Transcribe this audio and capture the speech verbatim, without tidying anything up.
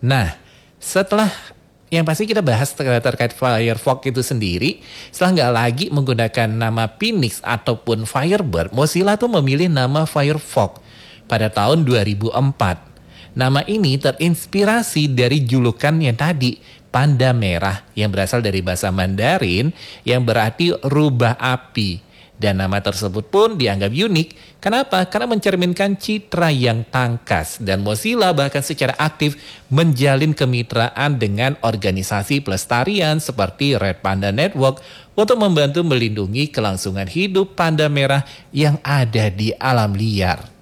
Nah, setelah yang pasti kita bahas ter- terkait Firefox itu sendiri, setelah nggak lagi menggunakan nama Phoenix ataupun Firebird, Mozilla tuh memilih nama Firefox pada tahun dua ribu empat. Nama ini terinspirasi dari julukan yang tadi, panda merah, yang berasal dari bahasa Mandarin yang berarti rubah api. Dan nama tersebut pun dianggap unik. Kenapa? Karena mencerminkan citra yang tangkas. Dan Mozilla bahkan secara aktif menjalin kemitraan dengan organisasi pelestarian seperti Red Panda Network untuk membantu melindungi kelangsungan hidup panda merah yang ada di alam liar.